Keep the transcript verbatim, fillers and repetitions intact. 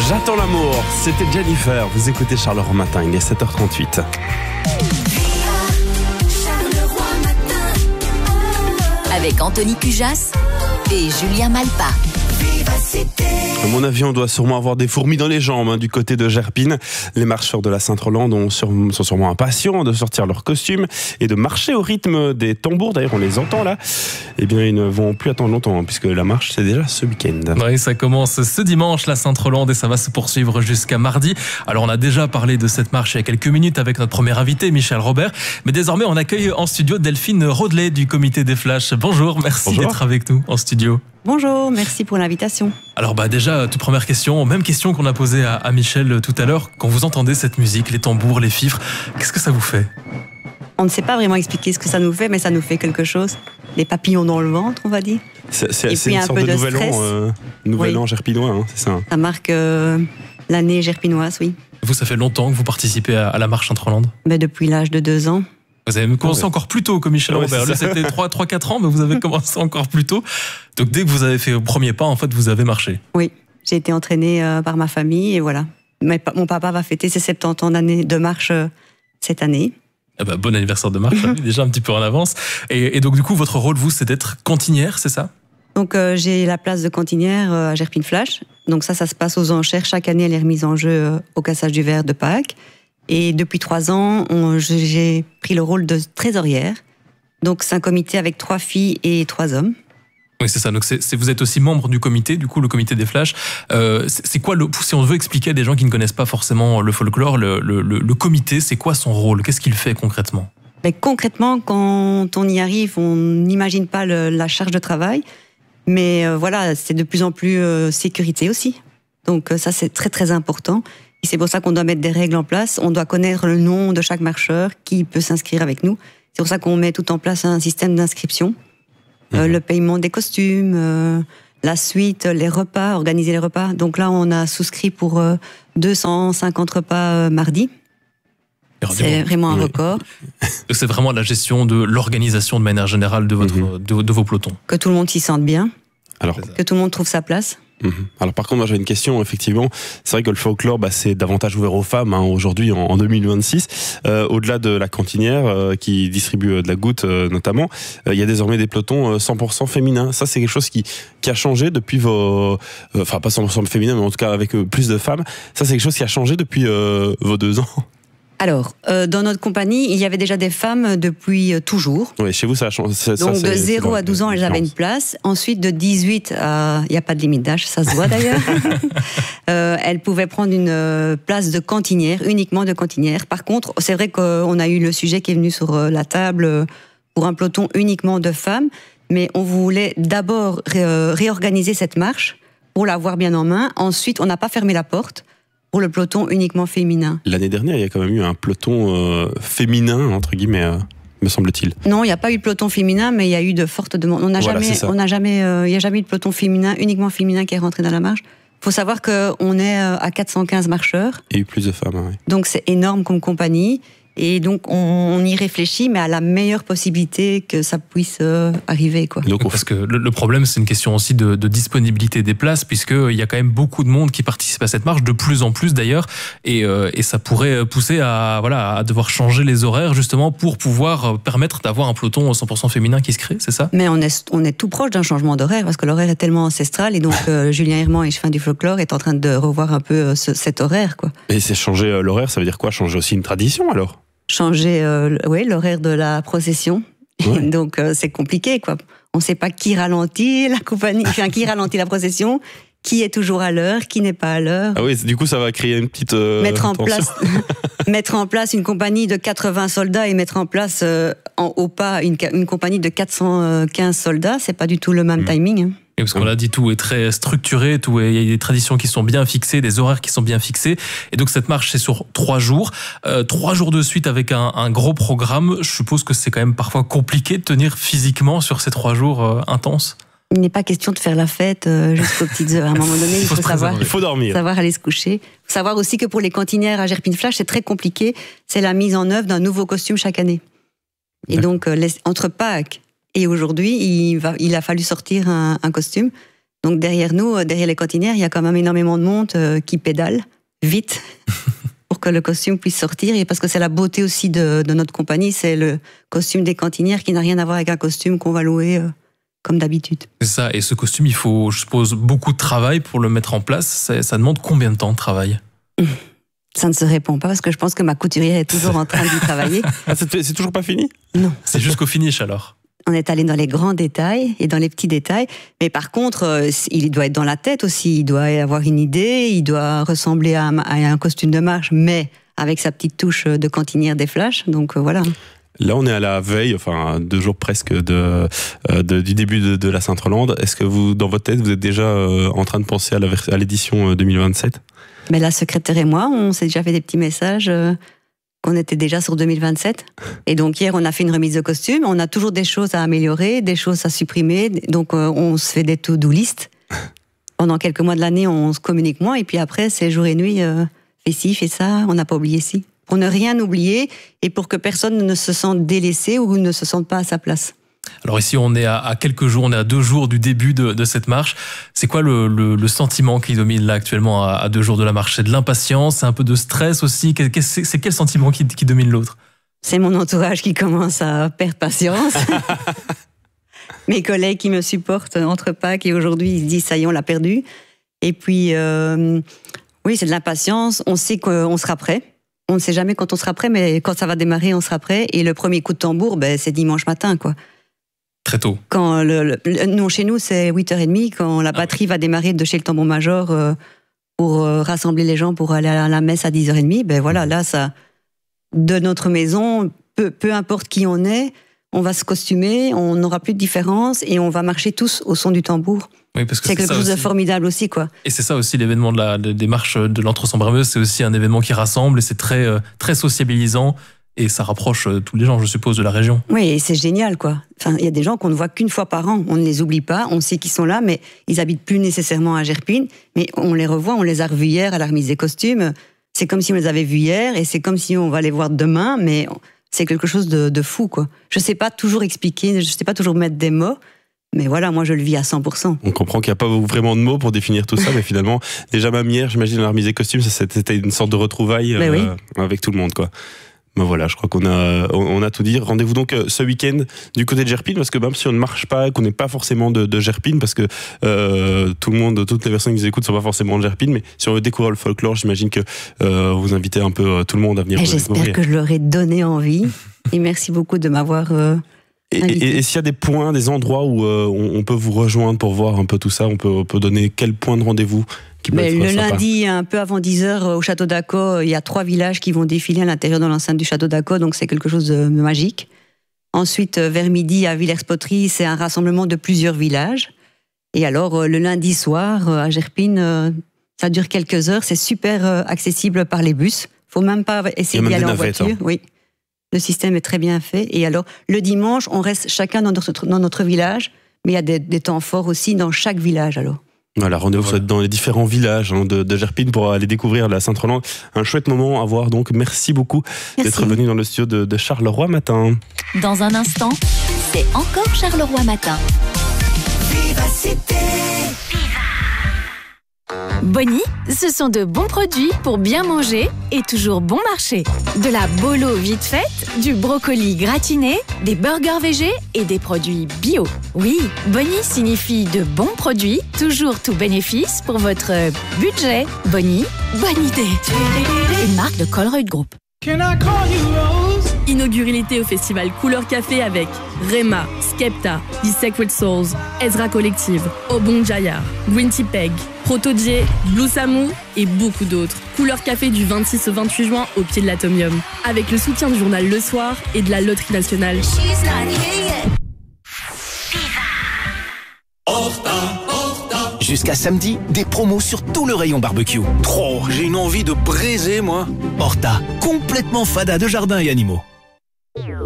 J'attends l'amour, c'était Jennifer. Vous écoutez Charleroi Matin, il est sept heures trente-huit. Avec Anthony Cujas et Julien Malpa. À mon avis, on doit sûrement avoir des fourmis dans les jambes hein, du côté de Gerpine. Les marcheurs de la Sainte-Rolande sur, sont sûrement impatients de sortir leurs costumes et de marcher au rythme des tambours. D'ailleurs, on les entend là. Eh bien, ils ne vont plus attendre longtemps hein, puisque la marche, c'est déjà ce week-end. Oui, ça commence ce dimanche, la Sainte-Rolande, et ça va se poursuivre jusqu'à mardi. Alors, on a déjà parlé de cette marche il y a quelques minutes avec notre premier invité, Michel Robert. Mais désormais, on accueille en studio Delphine Rodelet du comité des Flashs. Bonjour, merci Bonjour. d'être avec nous en studio. Bonjour, merci pour l'invitation. Alors bah déjà, toute première question, même question qu'on a posée à, à Michel tout à l'heure. Quand vous entendez cette musique, les tambours, les fifres, qu'est-ce que ça vous fait? On ne sait pas vraiment expliquer ce que ça nous fait, mais ça nous fait quelque chose. Les papillons dans le ventre, on va dire. C'est, c'est, Et c'est puis une un sorte peu de, de nouvel stress. an, euh, nouvel Oui. an gerpinois, hein, c'est ça. Ça marque euh, l'année gerpinoise, oui. Vous, ça fait longtemps que vous participez à, à la marche Sainte-Rolande? Mais depuis l'âge de deux ans. Vous avez commencé ouais. encore plus tôt que Michel Ouais, Robert. c'est Lui, ça. c'était trois quatre ans, mais vous avez commencé encore plus tôt. Donc dès que vous avez fait le premier pas, en fait, vous avez marché. Oui, j'ai été entraînée euh, par ma famille et voilà. Mais, mon papa va fêter ses soixante-dix ans d'année de marche euh, cette année. Eh ben, bon anniversaire de marche, déjà un petit peu en avance. Et, et donc du coup, votre rôle, vous, c'est d'être cantinière, c'est ça? Donc euh, j'ai la place de cantinière euh, à Gerpine Flash. Donc ça, ça se passe aux enchères. Chaque année, elle est remise en jeu euh, au cassage du verre de Pâques. Et depuis trois ans, on, j'ai pris le rôle de trésorière. Donc c'est un comité avec trois filles et trois hommes. Oui, c'est ça. Donc c'est, c'est, vous êtes aussi membre du comité, du coup, le comité des Flashs. Euh, c'est, c'est quoi, le, si on veut expliquer à des gens qui ne connaissent pas forcément le folklore, le, le, le, le comité, c'est quoi son rôle? Qu'est-ce qu'il fait concrètement? Mais concrètement, quand on y arrive, on n'imagine pas le, la charge de travail. Mais euh, voilà, c'est de plus en plus euh, sécurité aussi. Donc euh, ça, c'est très très important. Et c'est pour ça qu'on doit mettre des règles en place. On doit connaître le nom de chaque marcheur qui peut s'inscrire avec nous. C'est pour ça qu'on met tout en place un système d'inscription. Mmh. Euh, le paiement des costumes, euh, la suite, les repas, organiser les repas. Donc là, on a souscrit pour euh, deux cent cinquante repas euh, mardi. C'est vraiment un oui. record. C'est vraiment la gestion de l'organisation de manière générale de, votre, mmh. de, de vos pelotons. Que tout le monde s'y sente bien. Alors, que tout le monde trouve sa place. Mmh. Alors par contre, moi j'ai une question, effectivement. C'est vrai que le folklore, bah, c'est davantage ouvert aux femmes hein, aujourd'hui, en, en deux mille vingt-six. Euh, au-delà de la cantinière euh, qui distribue euh, de la goutte euh, notamment, il euh, y a désormais des pelotons euh, cent pour cent féminins. Ça, c'est quelque chose qui, qui a changé depuis vos... Euh, enfin, pas cent pour cent féminin, mais en tout cas avec euh, plus de femmes. Ça, c'est quelque chose qui a changé depuis euh, vos deux ans. Alors, euh, dans notre compagnie, il y avait déjà des femmes depuis euh, toujours. Oui, chez vous, ça a changé. Ça, Donc, ça, de zéro à douze ans, elles avaient une place. Ensuite, de dix-huit à... Il n'y a pas de limite d'âge, ça se voit d'ailleurs. euh, elles pouvaient prendre une euh, place de cantinière, uniquement de cantinière. Par contre, c'est vrai qu'on a eu le sujet qui est venu sur euh, la table euh, pour un peloton uniquement de femmes. Mais on voulait d'abord ré- euh, réorganiser cette marche pour l'avoir bien en main. Ensuite, on n'a pas fermé la porte pour le peloton uniquement féminin. L'année dernière, il y a quand même eu un peloton euh, féminin, entre guillemets, euh, me semble-t-il. Non, il n'y a pas eu de peloton féminin, mais il y a eu de fortes demandes. On n'a Voilà, jamais, c'est ça. on n'a jamais, euh, il n'y a jamais eu de peloton féminin, uniquement féminin qui est rentré dans la marche. Il faut savoir qu'on est euh, à quatre cent quinze marcheurs. Il y a eu plus de femmes, hein, oui. Donc c'est énorme comme compagnie. Et donc, on, on y réfléchit, mais à la meilleure possibilité que ça puisse euh, arriver, quoi. Donc, Parce que le, le problème, c'est une question aussi de, de disponibilité des places, puisqu'il y a quand même beaucoup de monde qui participe à cette marche, de plus en plus d'ailleurs, et, euh, et ça pourrait pousser à, voilà, à devoir changer les horaires, justement, pour pouvoir permettre d'avoir un peloton cent pour cent féminin qui se crée, c'est ça? Mais on est, on est tout proche d'un changement d'horaire, parce que l'horaire est tellement ancestral, et donc euh, Julien Herman et Chefin du Folklore est en train de revoir un peu euh, ce, cet horaire, quoi. Et c'est changer euh, l'horaire, ça veut dire quoi? Changer aussi une tradition, alors? Changer euh, ouais, l'horaire de la procession. Ouais. Donc euh, c'est compliqué, quoi. On ne sait pas qui ralentit la compagnie, enfin, qui ralentit la procession, qui est toujours à l'heure, qui n'est pas à l'heure. Ah oui, du coup, ça va créer une petite euh, mettre en tension. place, mettre en place une compagnie de quatre-vingts soldats et mettre en place euh, en haut pas une, une compagnie de quatre cent quinze soldats, c'est pas du tout le même mmh. timing. Hein. Et parce qu'on l'a dit, tout est très structuré, tout est, il y a des traditions qui sont bien fixées, des horaires qui sont bien fixés. Et donc cette marche, c'est sur trois jours. Euh, trois jours de suite avec un, un gros programme. Je suppose que c'est quand même parfois compliqué de tenir physiquement sur ces trois jours euh, intenses. Il n'est pas question de faire la fête euh, jusqu'aux petites heures. À un moment donné, il faut, il faut savoir, il faut dormir. savoir aller se coucher. Il faut savoir aussi que pour les cantinières à Gerpine Flash, c'est très compliqué. C'est la mise en œuvre d'un nouveau costume chaque année. Et donc, euh, les, entre Pâques et aujourd'hui, il, va, il a fallu sortir un, un costume. Donc derrière nous, derrière les cantinières, il y a quand même énormément de monde euh, qui pédale vite pour que le costume puisse sortir. Et parce que c'est la beauté aussi de, de notre compagnie, c'est le costume des cantinières qui n'a rien à voir avec un costume qu'on va louer euh, comme d'habitude. C'est ça. Et ce costume, il faut, je suppose, beaucoup de travail pour le mettre en place. Ça, ça demande combien de temps de travail ? Ça ne se répond pas parce que je pense que ma couturière est toujours en train d'y travailler. Ah, c'est, c'est toujours pas fini ? Non. C'est jusqu'au finish alors ? On est allé dans les grands détails et dans les petits détails. Mais par contre, euh, il doit être dans la tête aussi. Il doit avoir une idée, il doit ressembler à, à un costume de marche, mais avec sa petite touche de cantinière des flashs. Donc euh, voilà. Là, on est à la veille, enfin deux jours presque de, euh, de du début de, de la Sainte-Rolande. Est-ce que vous, dans votre tête, vous êtes déjà euh, en train de penser à, la, à l'édition deux mille vingt-sept ? Mais la secrétaire et moi, on s'est déjà fait des petits messages euh, qu'on était déjà sur deux mille vingt-sept. Et donc hier, on a fait une remise de costume. On a toujours des choses à améliorer, des choses à supprimer. Donc euh, on se fait des to-do list. Pendant quelques mois de l'année, on se communique moins. Et puis après, c'est jour et nuit, euh, fais ci, fais ça, on n'a pas oublié ci. Pour ne rien oublier et pour que personne ne se sente délaissé ou ne se sente pas à sa place. Alors ici, on est à, à quelques jours, on est à deux jours du début de, de cette marche. C'est quoi le, le, le sentiment qui domine là actuellement à, à deux jours de la marche ? C'est de l'impatience, c'est un peu de stress aussi. C'est, c'est quel sentiment qui, qui domine l'autre ? C'est mon entourage qui commence à perdre patience. Mes collègues qui me supportent entre Pâques et aujourd'hui, ils se disent ça y est, on l'a perdu. Et puis, euh, oui, c'est de l'impatience. On sait qu'on sera prêt. On ne sait jamais quand on sera prêt, mais quand ça va démarrer, on sera prêt. Et le premier coup de tambour, ben, c'est dimanche matin, quoi. Très tôt. Quand le, le, non, chez nous, c'est huit heures trente, quand la batterie va démarrer de chez le tambour-major euh, pour euh, rassembler les gens pour aller à la messe à dix heures trente, ben voilà, là, ça, de notre maison, peu, peu importe qui on est, on va se costumer, on n'aura plus de différence et on va marcher tous au son du tambour. Oui, parce que c'est, c'est quelque chose aussi de formidable aussi, quoi. Et c'est ça aussi l'événement de la, de, des marches de l'Entre-Sambre-Brameuse, c'est aussi un événement qui rassemble et c'est très, très sociabilisant. Et ça rapproche tous les gens, je suppose, de la région. Oui, et c'est génial, quoi. Enfin, il y a des gens qu'on ne voit qu'une fois par an. On ne les oublie pas, on sait qu'ils sont là, mais ils habitent plus nécessairement à Gerpine. Mais on les revoit, on les a revus hier à la remise des costumes. C'est comme si on les avait vus hier, et c'est comme si on va les voir demain, mais c'est quelque chose de, de fou, quoi. Je sais pas toujours expliquer, je sais pas toujours mettre des mots, mais voilà, moi je le vis à cent pour cent. On comprend qu'il n'y a pas vraiment de mots pour définir tout ça, mais finalement, déjà même hier, j'imagine, la remise des costumes, c'était une sorte de retrouvaille euh, oui. avec tout le monde, quoi. Ben voilà, je crois qu'on a, on a tout dit. Rendez-vous donc ce week-end du côté de Gerpine, parce que même si on ne marche pas, qu'on n'est pas forcément de, de Gerpine, parce que euh, tout le monde, toutes les personnes qui nous écoutent ne sont pas forcément de Gerpine, mais si on veut découvrir le folklore, j'imagine que euh, vous invitez un peu tout le monde à venir. Et j'espère découvrir. Que je leur ai donné envie. Et merci beaucoup de m'avoir euh, et, et, et s'il y a des points, des endroits où euh, on, on peut vous rejoindre pour voir un peu tout ça, on peut, on peut donner quel point de rendez-vous? Mais le sympa. Lundi, un peu avant dix heures, au Château d'Acco, il y a trois villages qui vont défiler à l'intérieur de l'enceinte du Château d'Acco, donc c'est quelque chose de magique. Ensuite, vers midi, à Villers-Poteries, c'est un rassemblement de plusieurs villages. Et alors, le lundi soir, à Gerpine, ça dure quelques heures, c'est super accessible par les bus. Il ne faut même pas essayer d'y aller en voiture. Hein. Oui. Le système est très bien fait. Et alors, le dimanche, on reste chacun dans notre, dans notre village, mais il y a des, des temps forts aussi dans chaque village, alors. Voilà, rendez-vous voilà. dans les différents villages hein, de, de Gerpine pour aller découvrir la Sainte-Rolande. Un chouette moment à voir, donc merci beaucoup Merci. d'être venu dans le studio de, de Charleroi Matin. Dans un instant, c'est encore Charleroi Matin. Vivacité. Bonnie, ce sont de bons produits pour bien manger et toujours bon marché. De la bolo vite faite, du brocoli gratiné, des burgers végés et des produits bio. Oui, Bonnie signifie de bons produits, toujours tout bénéfice pour votre budget. Bonnie, bonne idée. Une marque de Colruyt Group. Inaugurez l'été au festival Couleur Café avec Rema, Skepta, The Sacred Souls, Ezra Collective, Obon Jayar, Gwinty Peg, Protodier, Blue Samu et beaucoup d'autres. Couleur Café du vingt-six au vingt-huit juin au pied de l'Atomium. Avec le soutien du journal Le Soir et de la Loterie Nationale. Jusqu'à samedi, des promos sur tout le rayon barbecue. Trop, j'ai une envie de braiser, moi. Horta, complètement fada de jardins et animaux.